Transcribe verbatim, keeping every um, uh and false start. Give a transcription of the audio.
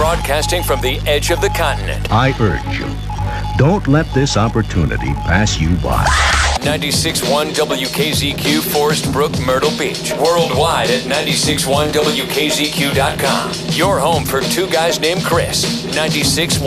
broadcasting from the edge of the continent. I urge you, don't let this opportunity pass you by. ninety-six point one W K Z Q, Forest Brook, Myrtle Beach. Worldwide at ninety-six point one W K Z Q dot com. Your home for two guys named Chris. ninety-six point one